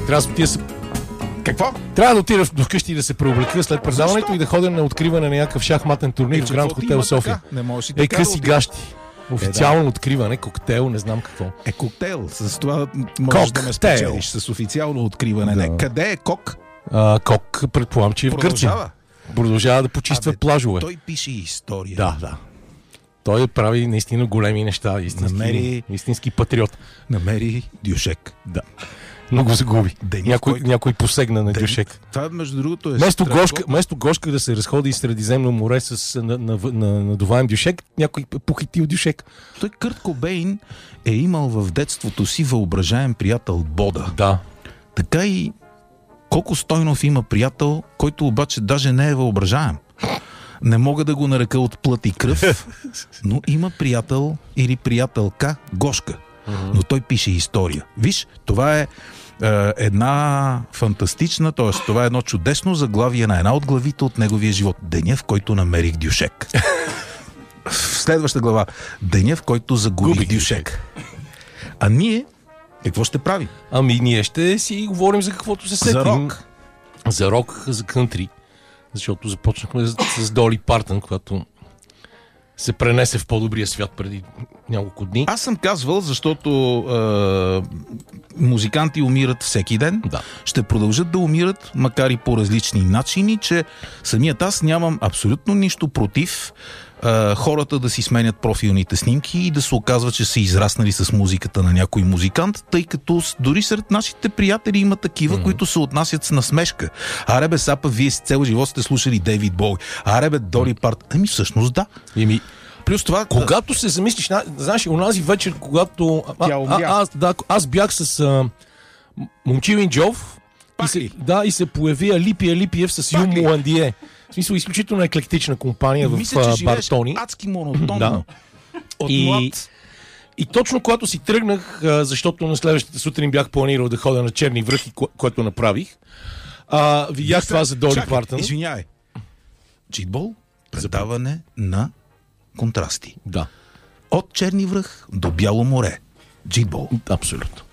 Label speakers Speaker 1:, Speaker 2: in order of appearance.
Speaker 1: Трябва да отида се...
Speaker 2: Какво?
Speaker 1: Трябва да отида до вкъщи да се преоблека след предаването и да ходя на откриване на някакъв шахматен турнир в Гранд Хотел София.
Speaker 2: Не можеш и така
Speaker 1: къси гащи. Официално откриване, коктейл, не знам какво.
Speaker 2: Коктейл. С това можеш да ме спечелиш. С официално откриване.
Speaker 1: Да.
Speaker 2: Къде е Кок?
Speaker 1: Кок, предполагам, че е в Гърция. Продължава да почиства плажове.
Speaker 2: Той пише история.
Speaker 1: Да. Той прави наистина големи неща. Истински патриот.
Speaker 2: Намери Дюшек.
Speaker 1: Да. Но го загуби. Някой посегна на Дюшек.
Speaker 2: Това, между другото,
Speaker 1: Вместо Гошка да се разходи из Средиземно море с надуваем Дюшек, някой похитил Дюшек.
Speaker 2: Той Кърт Кобейн е имал в детството си въображаем приятел Бода.
Speaker 1: Да.
Speaker 2: Така и Коко Стойнов има приятел, който обаче даже не е въображаем. Не мога да го нарека от плът и кръв, но има приятел или приятелка Гошка. Но той пише история. Виж, това е една фантастична, т.е. това е едно чудесно заглавие на една от главите от неговия живот. Деня, в който намерих Дюшек. В следваща глава. Деня, в който загубих Дюшек. А ние какво ще правим?
Speaker 1: Ние ще си говорим за каквото се сетим.
Speaker 2: За рок.
Speaker 1: За рок, за кънтри. Защото започнахме с Доли Партън, която се пренесе в по-добрия свят преди няколко дни.
Speaker 2: Аз съм казвал, защото музиканти умират всеки ден.
Speaker 1: Да.
Speaker 2: Ще продължат да умират, макар и по различни начини, че самият аз нямам абсолютно нищо против хората да си сменят профилните снимки и да се оказва, че са израснали с музиката на някой музикант, тъй като дори сред нашите приятели има такива, които се отнасят с насмешка. Аре бе, сапа, вие с цел живот сте слушали Дейвид Боуи. Аре бе, Доли Парт. Всъщност да. Плюс това...
Speaker 1: Когато се замислиш, знаеш, онази вечер, когато... Аз бях с Момчилин Джов и се появи Алипия Липиев с Юмо Андие. В смисъл, изключително еклектична компания в Бартони.
Speaker 2: Адски монотонно.
Speaker 1: И точно когато си тръгнах, защото на следващата сутрин бях планирал да ходя на Черни връхи, което направих, видях това за Доли Партън.
Speaker 2: Извинявай. Читбол, предаване на контрасти.
Speaker 1: Да.
Speaker 2: От Черни връх до Бяло море. Джитбол.
Speaker 1: Абсолютно.